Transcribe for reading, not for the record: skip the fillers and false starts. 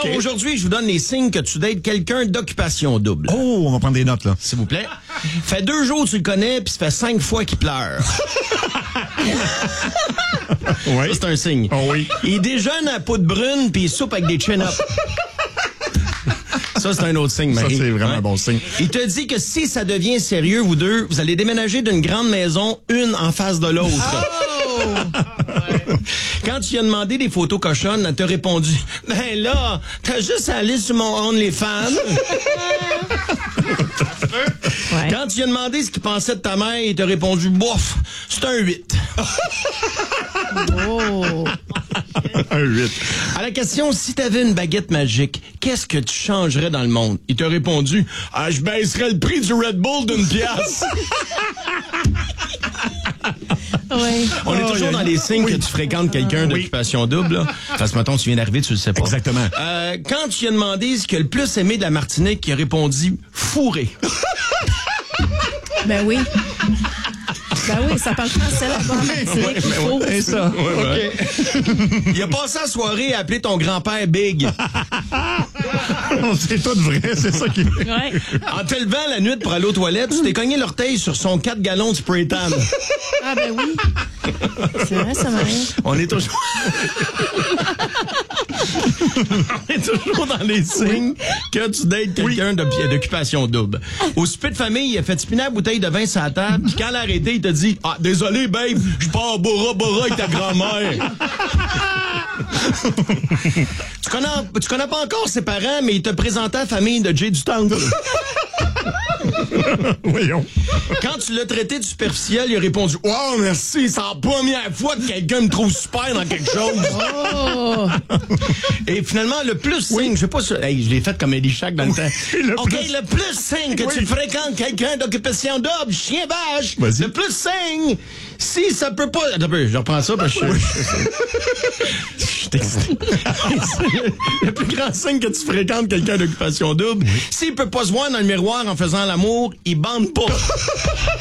Alors, aujourd'hui, je vous donne les signes que tu dates quelqu'un d'occupation double. Oh, on va prendre des notes, là. S'il vous plaît. Fait 2 jours que tu le connais, puis ça fait 5 fois qu'il pleure. Oui. Ça, c'est un signe. Oh oui. Il déjeune à poudre brune, puis il soupe avec des chin-ups. Ça, c'est un autre signe, Marie. Ça, c'est vraiment un bon signe. Il te dit que si ça devient sérieux, vous deux, vous allez déménager d'une grande maison, une en face de l'autre. Oh! Ouais. Quand tu lui as demandé des photos cochonnes, elle t'a répondu « Ben là, t'as juste à aller sur mon OnlyFans. » Ouais. Quand tu lui as demandé ce qu'il pensait de ta mère, il t'a répondu « Bof, c'est un 8. » Oh! Un 8. À la question « Si t'avais une baguette magique, qu'est-ce que tu changerais dans le monde? » Il t'a répondu « Ah, je baisserais le prix du Red Bull d'une pièce. » Oui. On est toujours dans les signes que tu fréquentes quelqu'un d'occupation double. Là. Parce que, mettons, tu viens d'arriver, tu le sais pas. Exactement. Quand tu lui as demandé ce qu'il a le plus aimé de la Martinique, il a répondu « Fourré. » Ben oui. Ben oui, ça parle français là-bas. C'est faux. C'est ça. Il a passé la soirée à appeler ton grand-père Big. C'est tout vrai, c'est ça qui... Ouais. En te levant la nuit pour aller aux toilettes, tu t'es cogné l'orteil sur son 4 gallons de spray tan. Ah ben oui. C'est vrai, ça m'arrive. On est toujours... On est toujours dans les signes que tu dates quelqu'un d'occupation double. Au souper de famille, il a fait spinner la bouteille de vin sur la table, puis quand elle a arrêté, il t'a dit « Ah, désolé, babe, je pars Bora Bora avec ta grand-mère. » Tu connais pas encore ses parents, mais il t'a présenté la famille de Jay du Temple. Voyons. Quand tu l'as traité de superficiel, il a répondu « Oh, merci, c'est la première fois que quelqu'un me trouve super dans quelque chose. » Oh! Et finalement, le plus signe, je sais pas si... Hey, je l'ai fait comme Eddie Shack dans le temps. Le plus signe que tu fréquentes quelqu'un d'occupation double, chien vache. Vas-y. Le plus signe, si ça peut pas... Attends un peu, je reprends ça parce que je suis excité. Le plus grand signe que tu fréquentes quelqu'un d'occupation double, s'il peut pas se voir dans le miroir en faisant l'amour, il bande pas.